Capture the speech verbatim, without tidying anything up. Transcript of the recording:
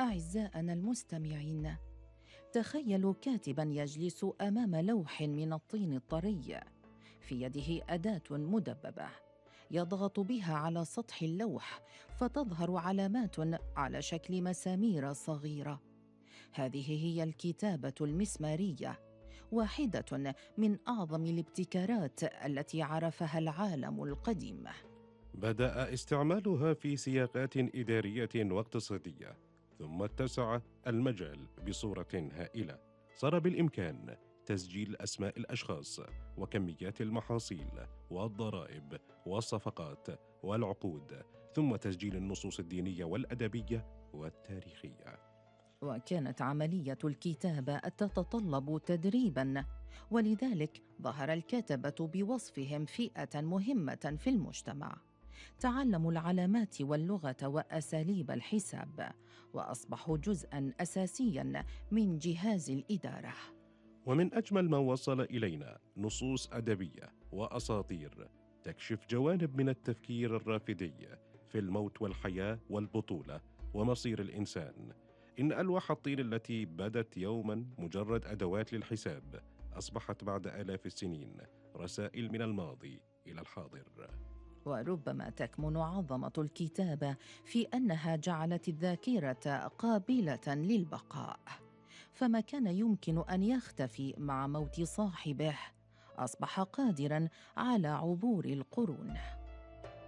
أعزائنا المستمعين، تخيلوا كاتبا يجلس أمام لوح من الطين الطري، في يده أداة مدببة يضغط بها على سطح اللوح فتظهر علامات على شكل مسامير صغيرة. هذه هي الكتابة المسمارية، واحدة من أعظم الابتكارات التي عرفها العالم القديم. بدأ استعمالها في سياقات إدارية واقتصادية، ثم اتسع المجال بصورة هائلة. صار بالإمكان تسجيل أسماء الأشخاص وكميات المحاصيل والضرائب والصفقات والعقود، ثم تسجيل النصوص الدينية والأدبية والتاريخية. وكانت عملية الكتابة تتطلب تدريباً، ولذلك ظهر الكتبة بوصفهم فئة مهمة في المجتمع. تعلموا العلامات واللغة وأساليب الحساب، وأصبحوا جزءاً أساسياً من جهاز الإدارة. ومن أجمل ما وصل إلينا نصوص أدبية وأساطير تكشف جوانب من التفكير الرافدي في الموت والحياة والبطولة ومصير الإنسان. إن ألواح الطين التي بدت يوما مجرد أدوات للحساب أصبحت بعد آلاف السنين رسائل من الماضي إلى الحاضر. وربما تكمن عظمة الكتابة في أنها جعلت الذاكرة قابلة للبقاء، فما كان يمكن أن يختفي مع موت صاحبه أصبح قادراً على عبور القرون.